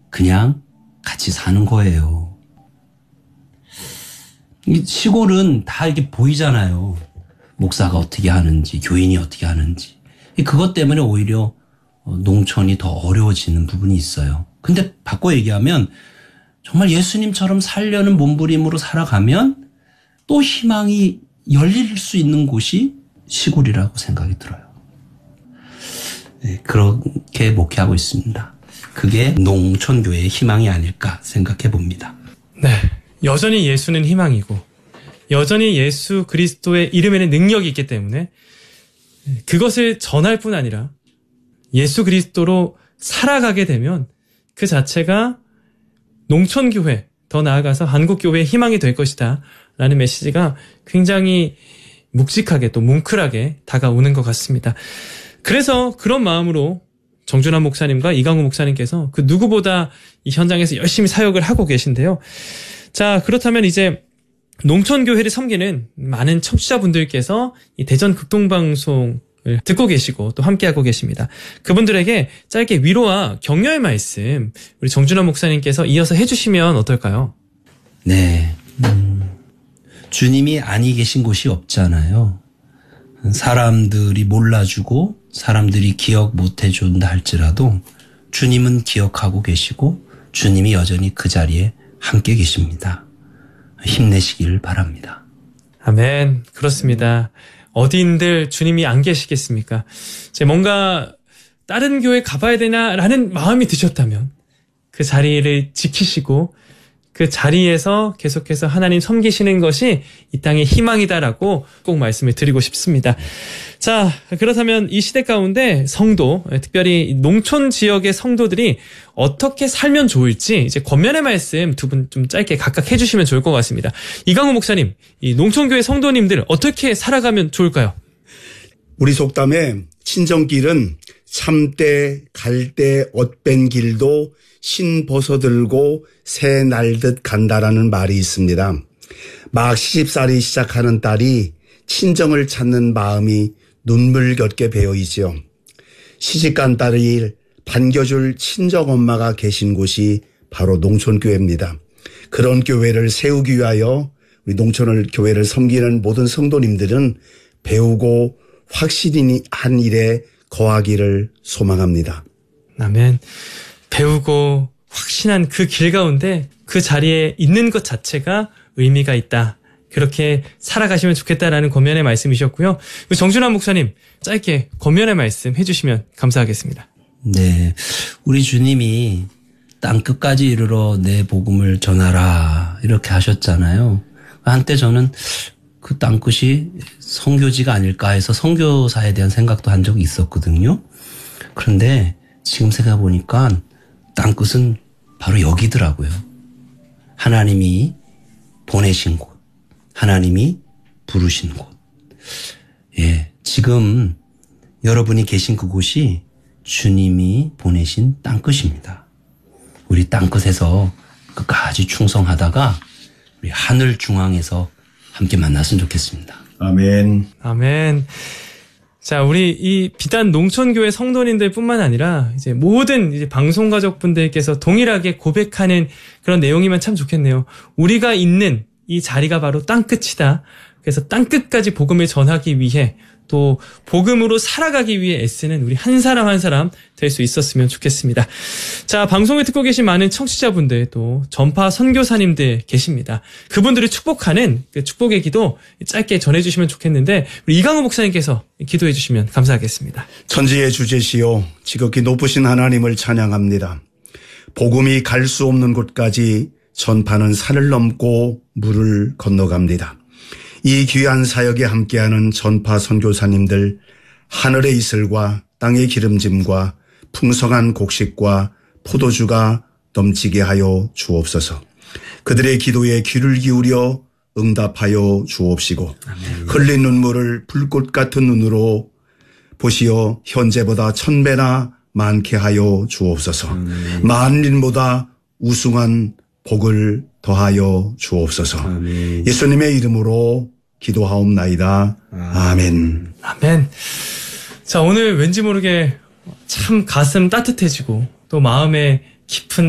그냥 같이 사는 거예요. 시골은 다 이렇게 보이잖아요. 목사가 어떻게 하는지, 교인이 어떻게 하는지. 그것 때문에 오히려 농촌이 더 어려워지는 부분이 있어요. 근데 바꿔 얘기하면 정말 예수님처럼 살려는 몸부림으로 살아가면 또 희망이 열릴 수 있는 곳이 시골이라고 생각이 들어요. 네, 그렇게 목회하고 있습니다. 그게 농촌교회의 희망이 아닐까 생각해 봅니다. 네, 여전히 예수는 희망이고 여전히 예수 그리스도의 이름에는 능력이 있기 때문에 그것을 전할 뿐 아니라 예수 그리스도로 살아가게 되면 그 자체가 농촌교회, 더 나아가서 한국교회의 희망이 될 것이다 라는 메시지가 굉장히 묵직하게 또 뭉클하게 다가오는 것 같습니다. 그래서 그런 마음으로 정준환 목사님과 이강우 목사님께서 그 누구보다 이 현장에서 열심히 사역을 하고 계신데요. 자, 그렇다면 이제 농촌교회를 섬기는 많은 청취자분들께서 이 대전 극동방송을 듣고 계시고 또 함께하고 계십니다. 그분들에게 짧게 위로와 격려의 말씀 우리 정준환 목사님께서 이어서 해주시면 어떨까요? 네, 주님이 아니 계신 곳이 없잖아요. 사람들이 몰라주고 사람들이 기억 못 해준다 할지라도 주님은 기억하고 계시고 주님이 여전히 그 자리에 함께 계십니다. 힘내시길 바랍니다. 아멘. 그렇습니다. 어디인들 주님이 안 계시겠습니까? 뭔가 다른 교회 가봐야 되나라는 마음이 드셨다면 그 자리를 지키시고 그 자리에서 계속해서 하나님 섬기시는 것이 이 땅의 희망이다라고 꼭 말씀을 드리고 싶습니다. 자, 그렇다면 이 시대 가운데 성도, 특별히 농촌 지역의 성도들이 어떻게 살면 좋을지 이제 권면의 말씀 두 분 좀 짧게 각각 해주시면 좋을 것 같습니다. 이강우 목사님, 이 농촌교회 성도님들 어떻게 살아가면 좋을까요? 우리 속담에 친정길은 참때 갈때 옷뺀 길도 신 벗어들고 새 날듯 간다라는 말이 있습니다. 막 시집살이 시작하는 딸이 친정을 찾는 마음이 눈물겹게 배어있지요. 시집간 딸을 반겨줄 친정엄마가 계신 곳이 바로 농촌교회입니다. 그런 교회를 세우기 위하여 우리 교회를 섬기는 모든 성도님들은 배우고 확실히 한 일에 거하기를 소망합니다. 아멘. 배우고 확신한 그 길 가운데 그 자리에 있는 것 자체가 의미가 있다. 그렇게 살아가시면 좋겠다라는 권면의 말씀이셨고요. 정준환 목사님 짧게 권면의 말씀 해주시면 감사하겠습니다. 네, 우리 주님이 땅끝까지 이르러 내 복음을 전하라 이렇게 하셨잖아요. 한때 저는 그 땅끝이 선교지가 아닐까 해서 선교사에 대한 생각도 한 적이 있었거든요. 그런데 지금 생각해보니까 땅끝은 바로 여기더라고요. 하나님이 보내신 곳, 하나님이 부르신 곳. 예, 지금 여러분이 계신 그곳이 주님이 보내신 땅끝입니다. 우리 땅끝에서 끝까지 충성하다가 우리 하늘 중앙에서 함께 만났으면 좋겠습니다. 아멘. 아멘. 자, 우리 이 비단 농촌교회 성도님들 뿐만 아니라 이제 모든 이제 방송가족분들께서 동일하게 고백하는 그런 내용이면 참 좋겠네요. 우리가 있는 이 자리가 바로 땅끝이다. 그래서 땅끝까지 복음을 전하기 위해 또 복음으로 살아가기 위해 애쓰는 우리 한 사람 한 사람 될 수 있었으면 좋겠습니다. 자, 방송을 듣고 계신 많은 청취자분들 또 전파 선교사님들 계십니다. 그분들을 축복하는 그 축복의 기도 짧게 전해주시면 좋겠는데 우리 이강우 목사님께서 기도해 주시면 감사하겠습니다. 천지의 주제시요 지극히 높으신 하나님을 찬양합니다. 복음이 갈 수 없는 곳까지 전파는 산을 넘고 물을 건너갑니다. 이 귀한 사역에 함께하는 전파 선교사님들 하늘의 이슬과 땅의 기름짐과 풍성한 곡식과 포도주가 넘치게 하여 주옵소서. 그들의 기도에 귀를 기울여 응답하여 주옵시고 흘린 눈물을 불꽃 같은 눈으로 보시어 현재보다 1000배나 많게 하여 주옵소서. 만민보다 우승한 복을 더하여 주옵소서. 아멘. 예수님의 이름으로 기도하옵나이다. 아멘. 아멘. 자, 오늘 왠지 모르게 참 가슴 따뜻해지고 또 마음에 깊은